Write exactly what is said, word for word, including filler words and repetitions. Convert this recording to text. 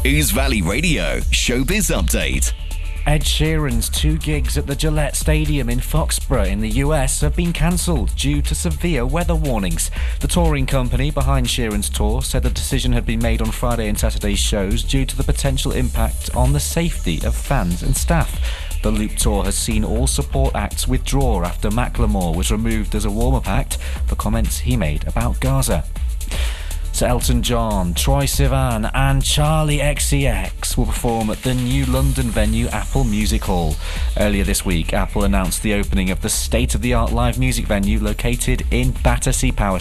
Ouse Valley Radio Showbiz Update. Ed Sheeran's two gigs at the Gillette Stadium in Foxborough in the U S have been cancelled due to severe weather warnings. The touring company behind Sheeran's tour said the decision had been made on Friday and Saturday's shows due to the potential impact on the safety of fans and staff. The Loop Tour has seen all support acts withdraw after Macklemore was removed as a warm-up act for comments he made about Gaza. Sir Elton John, Troye Sivan and Charlie X C X will perform at the new London venue Apple Music Hall. Earlier this week, Apple announced the opening of the state-of-the-art live music venue located in Battersea Power